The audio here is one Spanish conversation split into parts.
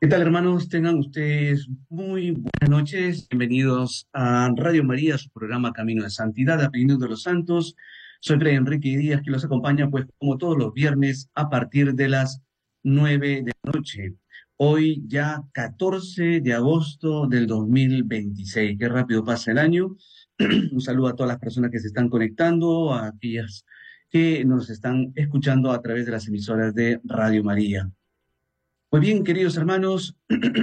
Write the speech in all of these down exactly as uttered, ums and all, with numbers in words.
¿Qué tal, hermanos? Tengan ustedes muy buenas noches. Bienvenidos a Radio María, su programa Camino de Santidad, aprendiendo de los santos. Soy Fray Enrique Díaz, que los acompaña, pues, como todos los viernes, a partir de las nueve de la noche. Hoy ya catorce de agosto del dos mil veintiséis. Qué rápido pasa el año. Un saludo a todas las personas que se están conectando, a aquellas que nos están escuchando a través de las emisoras de Radio María. Pues bien, queridos hermanos,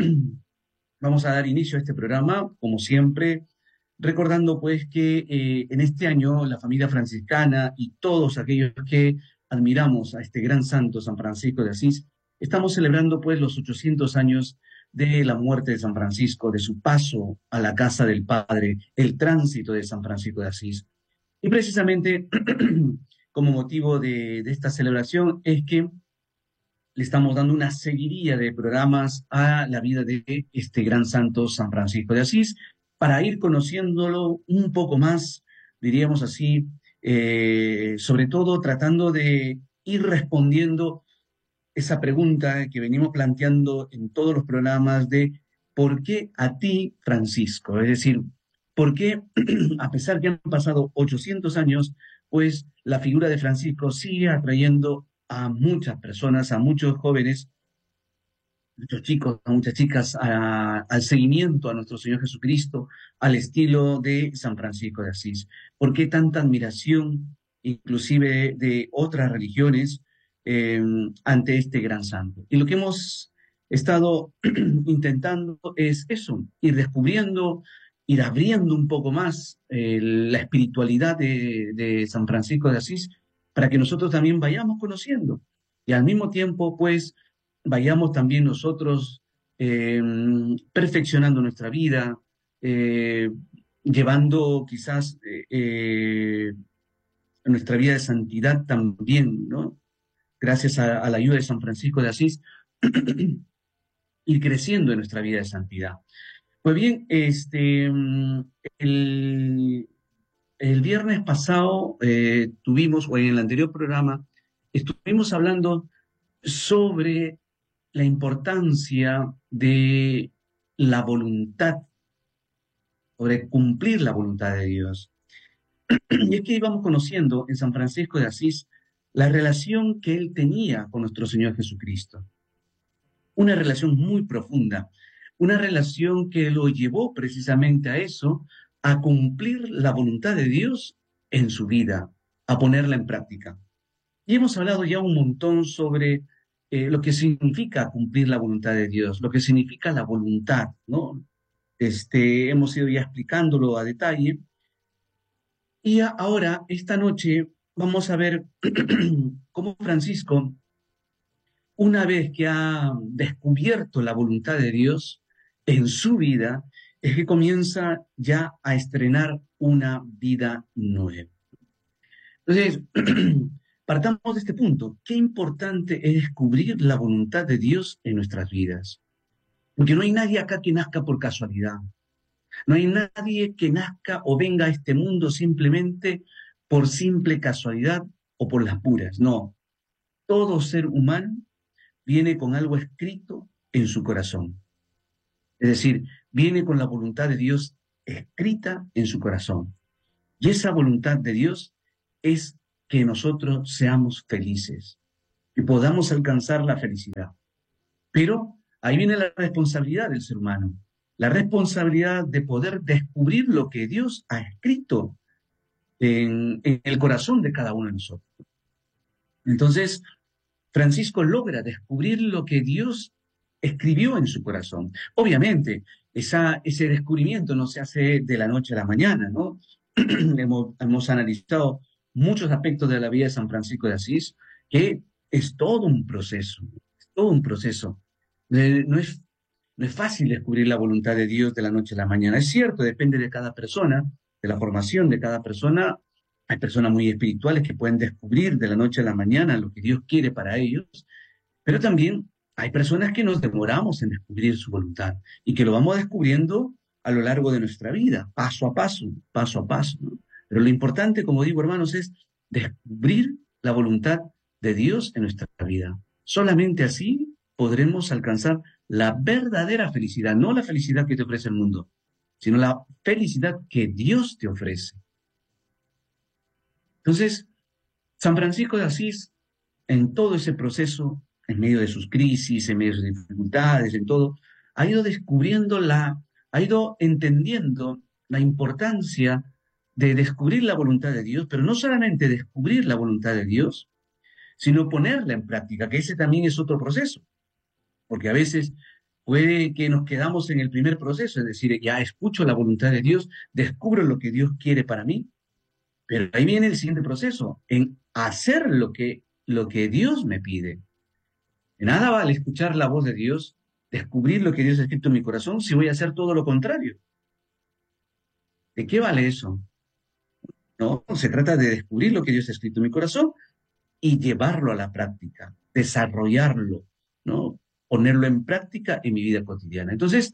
vamos a dar inicio a este programa, como siempre, recordando pues que eh, en este año la familia franciscana y todos aquellos que admiramos a este gran santo San Francisco de Asís, estamos celebrando pues los ochocientos años de la muerte de San Francisco, de su paso a la casa del Padre, el tránsito de San Francisco de Asís. Y precisamente como motivo de, de esta celebración es que le estamos dando una seguidilla de programas a la vida de este gran santo San Francisco de Asís, para ir conociéndolo un poco más, diríamos así, eh, sobre todo tratando de ir respondiendo esa pregunta que venimos planteando en todos los programas de ¿por qué a ti, Francisco? Es decir, ¿por qué, a pesar que han pasado ochocientos años, pues la figura de Francisco sigue atrayendo a muchas personas, a muchos jóvenes, muchos chicos, a muchas chicas, a- al seguimiento a nuestro Señor Jesucristo, al estilo de San Francisco de Asís? ¿Por qué tanta admiración, inclusive de otras religiones, eh, ante este gran santo? Y lo que hemos estado intentando es eso, ir descubriendo, ir abriendo un poco más eh, la espiritualidad de, de San Francisco de Asís, para que nosotros también vayamos conociendo. Y al mismo tiempo, pues, vayamos también nosotros eh, perfeccionando nuestra vida, eh, llevando quizás eh, eh, nuestra vida de santidad también, ¿no? Gracias a, a la ayuda de San Francisco de Asís, ir creciendo en nuestra vida de santidad. Pues bien, este, mm, el, el viernes pasado eh, tuvimos, o en el anterior programa, estuvimos hablando sobre la importancia de la voluntad, o de cumplir la voluntad de Dios. Y es que íbamos conociendo en San Francisco de Asís la relación que él tenía con nuestro Señor Jesucristo. Una relación muy profunda, una relación que lo llevó precisamente a eso, a cumplir la voluntad de Dios en su vida, a ponerla en práctica. Y hemos hablado ya un montón sobre eh, lo que significa cumplir la voluntad de Dios, lo que significa la voluntad, ¿no? Este, hemos ido ya explicándolo a detalle. Y a- ahora, esta noche, vamos a ver cómo Francisco, una vez que ha descubierto la voluntad de Dios en su vida, es que comienza ya a estrenar una vida nueva. Entonces, partamos de este punto. Qué importante es descubrir la voluntad de Dios en nuestras vidas. Porque no hay nadie acá que nazca por casualidad. No hay nadie que nazca o venga a este mundo simplemente por simple casualidad o por las puras. No. Todo ser humano viene con algo escrito en su corazón. Es decir, viene con la voluntad de Dios escrita en su corazón. Y esa voluntad de Dios es que nosotros seamos felices, que podamos alcanzar la felicidad. Pero ahí viene la responsabilidad del ser humano, la responsabilidad de poder descubrir lo que Dios ha escrito en, en el corazón de cada uno de nosotros. Entonces, Francisco logra descubrir lo que Dios escribió en su corazón. Obviamente, esa, ese descubrimiento no se hace de la noche a la mañana, ¿no? hemos, hemos analizado muchos aspectos de la vida de San Francisco de Asís, que es todo un proceso, es todo un proceso. Eh, no es, no es fácil descubrir la voluntad de Dios de la noche a la mañana. Es cierto, depende de cada persona, de la formación de cada persona. Hay personas muy espirituales que pueden descubrir de la noche a la mañana lo que Dios quiere para ellos, pero también hay personas que nos demoramos en descubrir su voluntad y que lo vamos descubriendo a lo largo de nuestra vida, paso a paso, paso a paso, ¿no? Pero lo importante, como digo, hermanos, es descubrir la voluntad de Dios en nuestra vida. Solamente así podremos alcanzar la verdadera felicidad, no la felicidad que te ofrece el mundo, sino la felicidad que Dios te ofrece. Entonces, San Francisco de Asís, en todo ese proceso, en medio de sus crisis, en medio de sus dificultades, en todo, ha ido descubriendo la, ha ido entendiendo la importancia de descubrir la voluntad de Dios, pero no solamente descubrir la voluntad de Dios, sino ponerla en práctica, que ese también es otro proceso, porque a veces puede que nos quedamos en el primer proceso, es decir, ya escucho la voluntad de Dios, descubro lo que Dios quiere para mí, pero ahí viene el siguiente proceso, en hacer lo que, lo que Dios me pide. De nada vale escuchar la voz de Dios, descubrir lo que Dios ha escrito en mi corazón, si voy a hacer todo lo contrario. ¿De qué vale eso? No, se trata de descubrir lo que Dios ha escrito en mi corazón y llevarlo a la práctica, desarrollarlo, ¿no? Ponerlo en práctica en mi vida cotidiana. Entonces,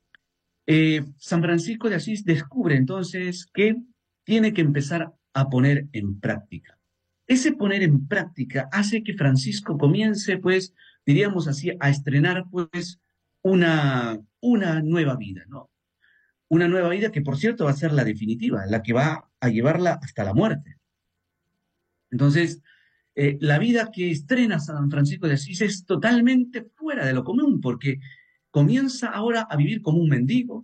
eh, San Francisco de Asís descubre entonces que tiene que empezar a poner en práctica. Ese poner en práctica hace que Francisco comience, pues, diríamos así, a estrenar, pues, una, una nueva vida, ¿no? Una nueva vida que, por cierto, va a ser la definitiva, la que va a llevarla hasta la muerte. Entonces, eh, la vida que estrena San Francisco de Asís es totalmente fuera de lo común, porque comienza ahora a vivir como un mendigo,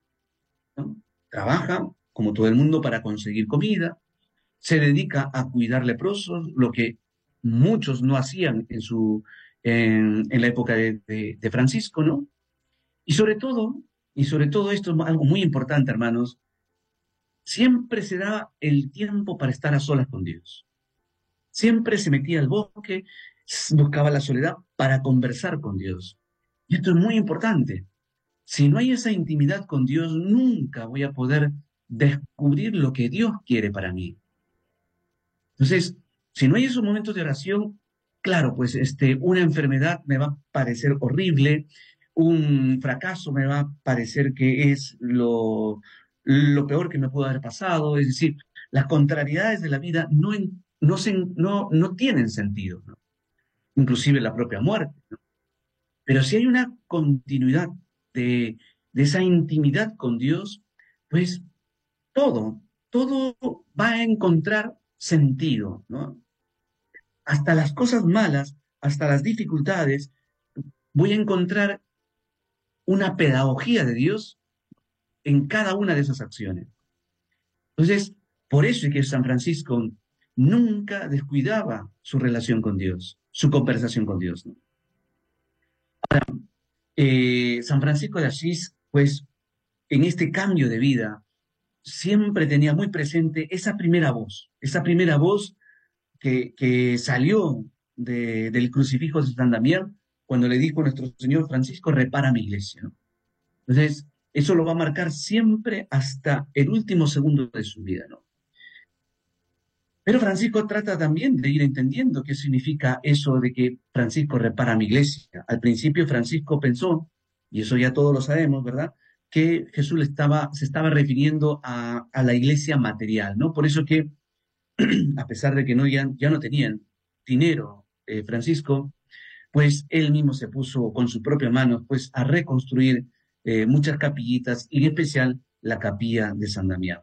¿no? Trabaja como todo el mundo para conseguir comida, se dedica a cuidar leprosos, lo que muchos no hacían en, su, en, en la época de, de, de Francisco, ¿no? Y sobre todo, y sobre todo esto es algo muy importante, hermanos, siempre se da el tiempo para estar a solas con Dios. Siempre se metía al bosque, buscaba la soledad para conversar con Dios. Y esto es muy importante. Si no hay esa intimidad con Dios, nunca voy a poder descubrir lo que Dios quiere para mí. Entonces, si no hay esos momentos de oración, claro, pues este, una enfermedad me va a parecer horrible, un fracaso me va a parecer que es lo, lo peor que me pudo haber pasado. Es decir, las contrariedades de la vida no, en- no, se, no, no tienen sentido, ¿no? Inclusive la propia muerte, ¿no? Pero si hay una continuidad de, de esa intimidad con Dios, pues todo, todo va a encontrar sentido, ¿no? Hasta las cosas malas, hasta las dificultades, voy a encontrar una pedagogía de Dios en cada una de esas acciones. Entonces, por eso es que San Francisco nunca descuidaba su relación con Dios, su conversación con Dios, ¿no? Eh, San Francisco de Asís, pues, en este cambio de vida, siempre tenía muy presente esa primera voz, esa primera voz que, que salió de, del crucifijo de San Damián cuando le dijo a nuestro Señor Francisco, repara mi iglesia, ¿no? Entonces, eso lo va a marcar siempre hasta el último segundo de su vida, ¿no? Pero Francisco trata también de ir entendiendo qué significa eso de que Francisco repara mi iglesia. Al principio Francisco pensó, y eso ya todos lo sabemos, ¿verdad?, que Jesús le estaba, se estaba refiriendo a, a la iglesia material, ¿no? Por eso que, a pesar de que no, ya, ya no tenían dinero, eh, Francisco, pues él mismo se puso con sus propias manos, pues, a reconstruir eh, muchas capillitas, y en especial la capilla de San Damián.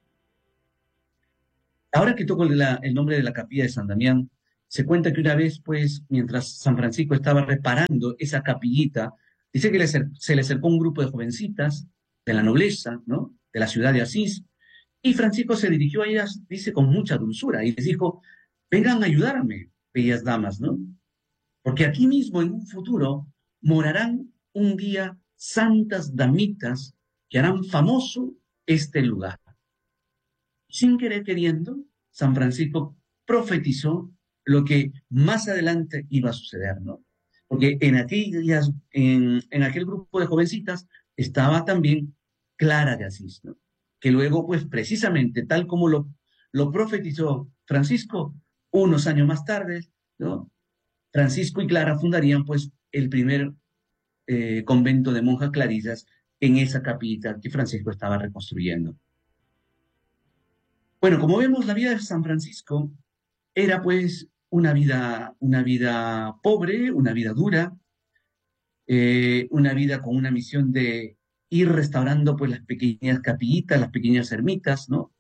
Ahora que toco la- el nombre de la capilla de San Damián, se cuenta que una vez, pues, mientras San Francisco estaba reparando esa capillita, dice que le acer- se le acercó un grupo de jovencitas de la nobleza, ¿no? De la ciudad de Asís, y Francisco se dirigió a ellas, dice, con mucha dulzura, y les dijo, vengan a ayudarme, bellas damas, ¿no? Porque aquí mismo, en un futuro, morarán un día santas damitas que harán famoso este lugar. Sin querer queriendo, San Francisco profetizó lo que más adelante iba a suceder, ¿no? Porque en, aquellas, en, en aquel grupo de jovencitas estaba también Clara de Asís, ¿no? Que luego, pues precisamente, tal como lo, lo profetizó Francisco, unos años más tarde, ¿no? Francisco y Clara fundarían, pues, el primer eh, convento de monjas clarisas en esa capilla que Francisco estaba reconstruyendo. Bueno, como vemos, la vida de San Francisco era pues una vida, una vida pobre, una vida dura, eh, una vida con una misión de ir restaurando pues las pequeñas capillitas, las pequeñas ermitas, ¿no?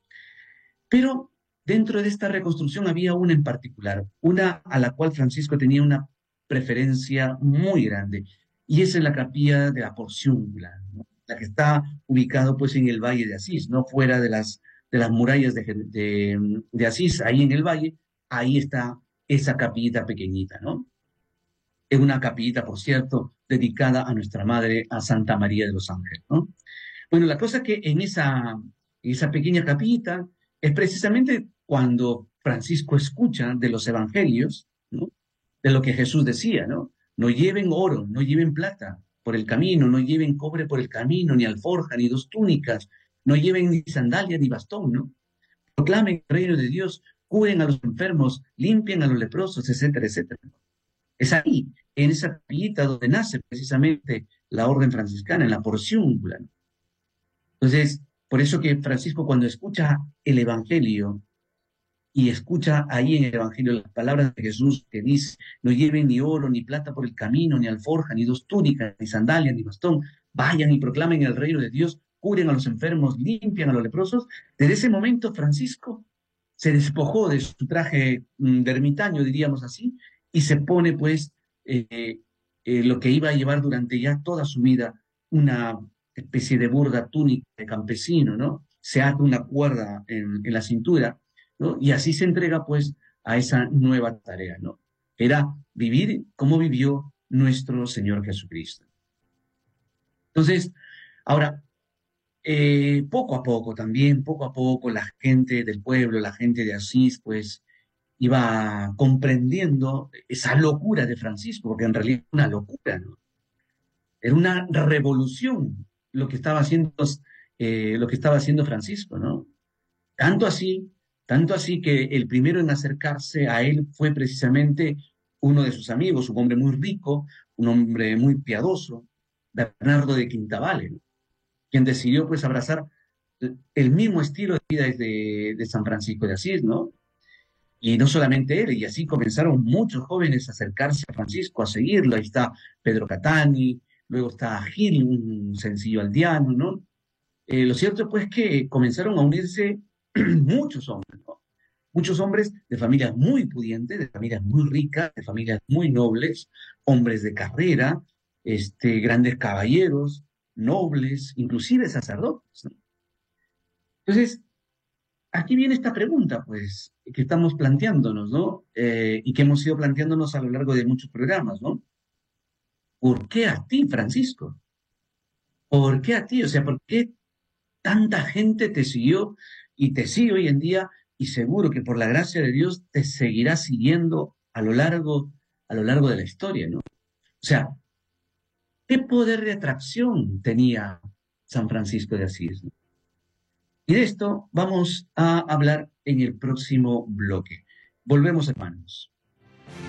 Pero dentro de esta reconstrucción había una en particular, una a la cual Francisco tenía una preferencia muy grande, y esa es la capilla de la Porciúncula, ¿no? La que está ubicado pues en el Valle de Asís, no fuera de las, de las murallas de, de, de Asís, ahí en el valle, ahí está esa capillita pequeñita, ¿no? Es una capillita, por cierto, dedicada a nuestra Madre, a Santa María de los Ángeles, ¿no? Bueno, la cosa es que en esa, esa pequeña capillita es precisamente cuando Francisco escucha de los evangelios, ¿no? De lo que Jesús decía, ¿no? No lleven oro, no lleven plata por el camino, no lleven cobre por el camino, ni alforja, ni dos túnicas, no lleven ni sandalia ni bastón, ¿no? Proclamen el reino de Dios, curen a los enfermos, limpien a los leprosos, etcétera, etcétera. Es ahí, en esa capillita, donde nace precisamente la orden franciscana, en la porciúncula, ¿no? Entonces, por eso que Francisco cuando escucha el Evangelio y escucha ahí en el Evangelio las palabras de Jesús que dice, no lleven ni oro, ni plata por el camino, ni alforja, ni dos túnicas, ni sandalias, ni bastón, vayan y proclamen el reino de Dios, curen a los enfermos, limpian a los leprosos. Desde ese momento Francisco se despojó de su traje mm, de ermitaño, diríamos así, y se pone pues eh, eh, lo que iba a llevar durante ya toda su vida, una especie de burda túnica de campesino, ¿no? Se ata una cuerda en, en la cintura, ¿no? Y así se entrega pues a esa nueva tarea, ¿no? Era vivir como vivió nuestro Señor Jesucristo. Entonces, ahora, eh, poco a poco también, poco a poco, la gente del pueblo, la gente de Asís, pues iba comprendiendo esa locura de Francisco, porque en realidad era una locura, ¿no? Era una revolución lo que estaba haciendo, eh, lo que estaba haciendo Francisco, ¿no? Tanto así, tanto así que el primero en acercarse a él fue precisamente uno de sus amigos, un hombre muy rico, un hombre muy piadoso, Bernardo de Quintavale, ¿no? Quien decidió pues abrazar el mismo estilo de vida de, de San Francisco de Asís, ¿no? Y no solamente él, y así comenzaron muchos jóvenes a acercarse a Francisco, a seguirlo. Ahí está Pedro Catani, luego está Gil, un sencillo aldeano, ¿no? Eh, lo cierto pues que comenzaron a unirse muchos hombres, ¿no? Muchos hombres de familias muy pudientes, de familias muy ricas, de familias muy nobles, hombres de carrera, este, grandes caballeros, nobles, inclusive sacerdotes, ¿no? Entonces, aquí viene esta pregunta, pues, que estamos planteándonos, ¿no? Eh, y que hemos ido planteándonos a lo largo de muchos programas, ¿no? ¿Por qué a ti, Francisco? ¿Por qué a ti? O sea, ¿por qué tanta gente te siguió y te sigue hoy en día y seguro que por la gracia de Dios te seguirá siguiendo a lo largo, a lo largo de la historia, ¿no? O sea, ¿qué poder de atracción tenía San Francisco de Asís, ¿no? Y de esto vamos a hablar en el próximo bloque. Volvemos, hermanos.